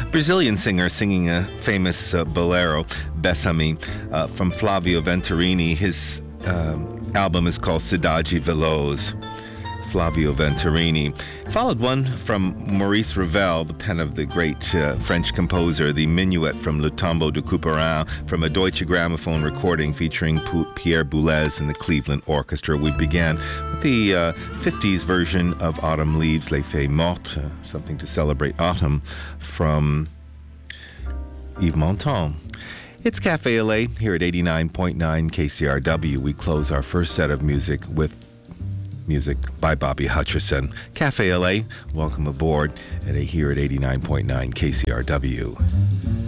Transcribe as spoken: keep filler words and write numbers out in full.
Brazilian singer singing a famous uh, bolero, Bessame, uh, from Flavio Venturini. His um, album is called Cidade Veloz. Flavio Venturini. Followed one from Maurice Ravel, the pen of the great uh, French composer, the Minuet from Le Tombeau de Couperin, from a Deutsche Grammophon recording featuring P- Pierre Boulez and the Cleveland Orchestra. We began with the uh, fifties version of Autumn Leaves, Les Feuilles Mortes, uh, something to celebrate autumn, from Yves Montand. It's Cafe L A here at eighty-nine point nine K C R W. We close our first set of music with music by Bobby Hutcherson. Cafe L A, welcome aboard at a, here at eighty-nine point nine K C R W.